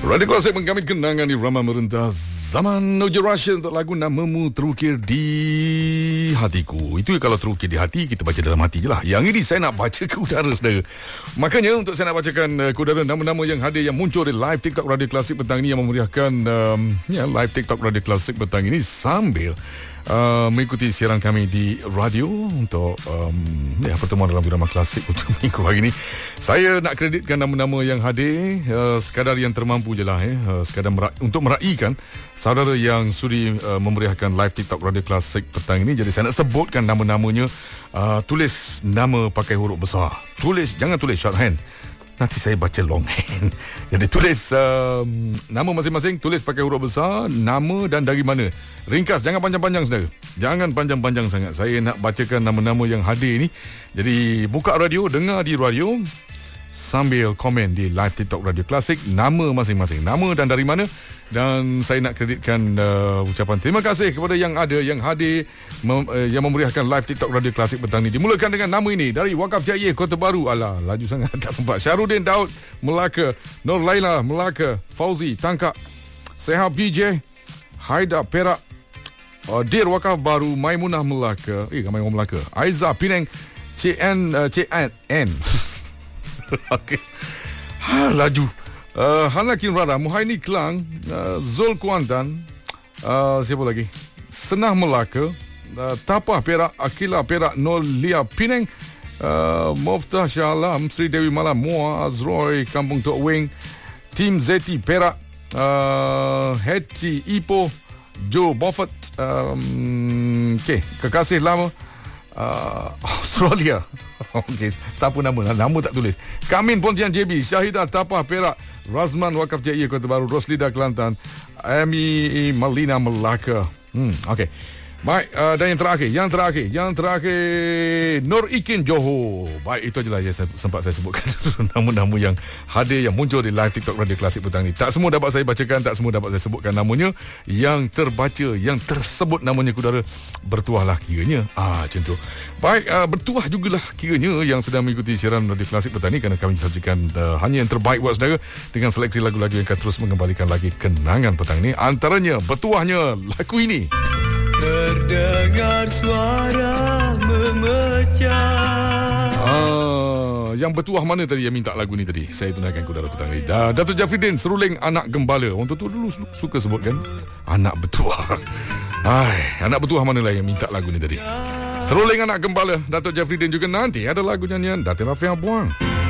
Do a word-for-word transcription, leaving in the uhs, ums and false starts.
Radio Klasik menggamit kenangan di Rama Merentas Zaman No Russian untuk lagu Namamu Terukir di Hatiku. Itu kalau terukir di hati, kita baca dalam hati je lah. Yang ini saya nak baca ke udara, saudara. Makanya untuk saya nak bacakan uh, ke udara nama-nama yang hadir, yang muncul di live TikTok Radio Klasik petang ini, yang memeriahkan um, ya, live TikTok Radio Klasik petang ini sambil Uh, mengikuti siaran kami di radio untuk um, ya, pertemuan dalam Irama Klasik untuk minggu hari ini. Saya nak kreditkan nama-nama yang hadir, uh, sekadar yang termampu je lah, eh, uh, sekadar mera- untuk meraihkan saudara yang sudi uh, memeriahkan live TikTok Radio Klasik petang ini. Jadi saya nak sebutkan nama-namanya. Uh, tulis nama pakai huruf besar. Tulis, jangan tulis shorthand. Nanti saya baca longhand. Jadi tulis um, nama masing-masing, tulis pakai huruf besar, nama dan dari mana. Ringkas, jangan panjang-panjang, saudara. Jangan panjang-panjang sangat. Saya nak bacakan nama-nama yang hadir ni. Jadi buka radio, dengar di radio, sambil komen di live TikTok Radio Klasik nama masing-masing, nama dan dari mana. Dan saya nak kreditkan uh, ucapan terima kasih kepada yang ada, yang hadir, mem, uh, yang memeriahkan live TikTok Radio Klasik petang ini. Dimulakan dengan nama ini dari Wakaf Jaya Kota Baru. Alah, laju sangat tak sempat. Syarudin Daud Melaka, Nur Laila Melaka, Fauzi Tangkak, Seha B J, Haida Perak, uh, Dir Wakaf Baru, Maimunah Melaka, eh ramai orang Melaka, Aiza Penang, C N uh, C N N Okey. Ha, laju. Uh, Hanakin Rara, Muhaini Kelang, uh, Zul Kuantan, uh, siapa lagi? Senah Melaka, uh, Tapah Perak, Akila Perak, Nolia Penang, uh, Moftah Shah Alam, Sri Dewi Malam, Muaz Roy, Kampung Tok Wing, Tim Zeti Perak, uh, Heti Ipoh, Joe Buffett, um, okay, kekasih lama, uh, Australia. Okey, siapa nama? Nama tak tulis. Kamin Pontian J B, Syahidah Tapah Perak, Razman Wakaf J I Kota Baru, Roslida Kelantan, Amy Malina Melaka. Hmm, okey. Baik, uh, dan yang terakhir, yang terakhir, yang terakhir Nur Ikin Johor. Baik, itu adalah yang sempat saya sebutkan nama-nama yang hadir, yang muncul di live TikTok Radio Klasik petang ini. Tak semua dapat saya bacakan, tak semua dapat saya sebutkan namanya. Yang terbaca, yang tersebut namanya kudara, bertuahlah kiranya. Ah, macam tu. Baik, uh, bertuah jugalah kiranya yang sedang mengikuti siaran Radio Klasik petang ini, kerana kami sajikan uh, hanya yang terbaik buat saudara dengan seleksi lagu-lagu yang akan terus mengembalikan lagi kenangan petang ini. Antaranya bertuahnya lagu ini. Terdengar suara memecah. Ah, yang bertuah mana tadi yang minta lagu ni tadi? Saya tunaikan kudara petang ini. Da, Datuk Jafridin Seruling Anak Gembala. Orang tu dulu suka sebut kan, anak bertuah. Ai, anak bertuah mana lah yang minta lagu ni tadi? Seruling Anak Gembala, Datuk Jafridin juga. Nanti ada lagu nyanyian Datin Rafiah Buang.